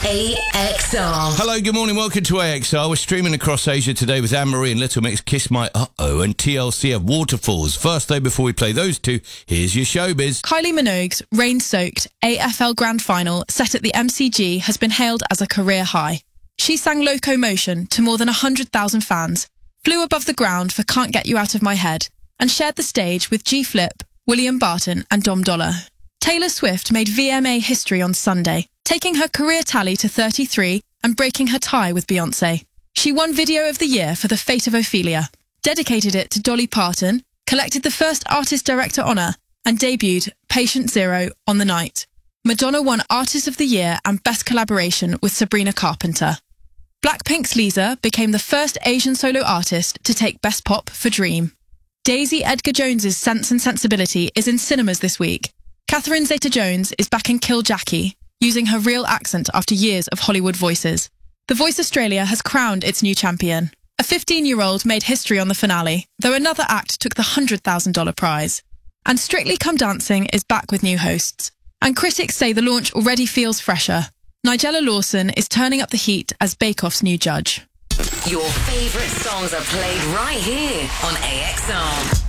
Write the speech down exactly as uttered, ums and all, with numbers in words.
A X R. Hello, good morning, welcome to A X R. We're streaming across Asia today with Anne-Marie and Little Mix, Kiss My Uh-Oh, and T L C of Waterfalls. First, though, before we play those two, here's your showbiz. Kylie Minogue's rain-soaked A F L Grand Final set at the M C G has been hailed as a career high. She sang Locomotion to more than one hundred thousand fans, flew above the ground for Can't Get You Out of My Head, and shared the stage with G-Flip, William Barton and Dom Dollar. Taylor Swift made V M A history on Sunday, taking her career tally to thirty-three and breaking her tie with Beyoncé. She won Video of the Year for The Fate of Ophelia, dedicated it to Dolly Parton, collected the first Artist Director honour, and debuted Patient Zero on the night. Madonna won Artist of the Year and Best Collaboration with Sabrina Carpenter. Blackpink's Lisa became the first Asian solo artist to take Best Pop for Dream. Daisy Edgar Jones's Sense and Sensibility is in cinemas this week. Catherine Zeta-Jones is back in Kill Jackie, using her real accent after years of Hollywood voices. The Voice Australia has crowned its new champion. A fifteen-year-old made history on the finale, though another act took the one hundred thousand dollars prize. And Strictly Come Dancing is back with new hosts. And critics say the launch already feels fresher. Nigella Lawson is turning up the heat as Bake Off's new judge. Your favourite songs are played right here on A X R.